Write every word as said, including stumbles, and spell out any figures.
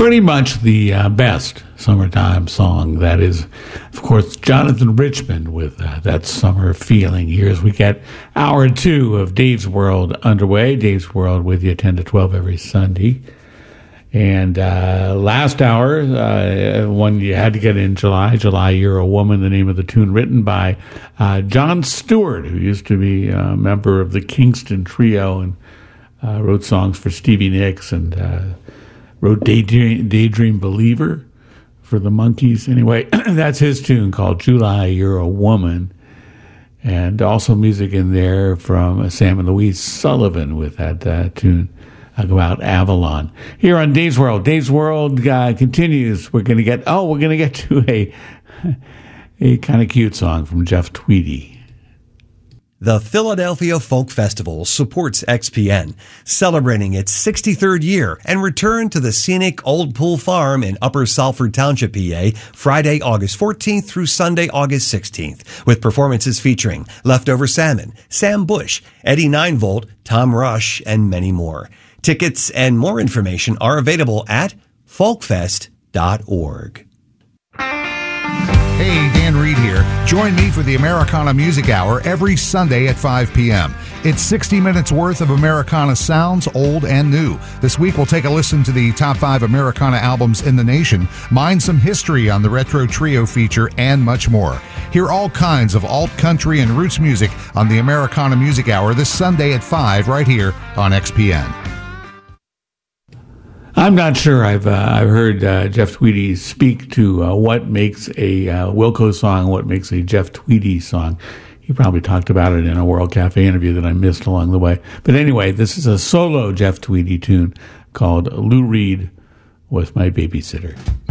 pretty much the uh, best summertime song. That is, of course, Jonathan Richman with uh, That Summer Feeling. Here as we get hour two of Dave's World underway. Dave's World with you ten to twelve every Sunday. And uh, last hour, uh, one you had to get in July, July You're a Woman, the name of the tune, written by uh, John Stewart, who used to be a member of the Kingston Trio and uh, wrote songs for Stevie Nicks and uh, wrote Daydream, Daydream Believer for the Monkees. Anyway, that's his tune called July You're a Woman. And also music in there from Sam and Louise Sullivan with that uh, tune. I'll go out Avalon. Here on Dave's World. Dave's World uh, continues. We're going to get, oh, we're going to get to a, a kind of cute song from Jeff Tweedy. The Philadelphia Folk Festival supports X P N, celebrating its sixty-third year and return to the scenic Old Pool Farm in Upper Salford Township, P A, Friday, August fourteenth through Sunday, August sixteenth, with performances featuring Leftover Salmon, Sam Bush, Eddie Nine Volt, Tom Rush, and many more. Tickets and more information are available at folkfest dot org. Hey, Dan Reed here. Join me for the Americana Music Hour every Sunday at five p.m. It's sixty minutes worth of Americana sounds, old and new. This week we'll take a listen to the top five Americana albums in the nation, mine some history on the Retro Trio feature, and much more. Hear all kinds of alt country and roots music on the Americana Music Hour this Sunday at five right here on X P N. I'm not sure I've uh, I've heard uh, Jeff Tweedy speak to uh, what makes a uh, Wilco song, what makes a Jeff Tweedy song. He probably talked about it in a World Cafe interview that I missed along the way. But anyway, this is a solo Jeff Tweedy tune called Lou Reed Was My Babysitter.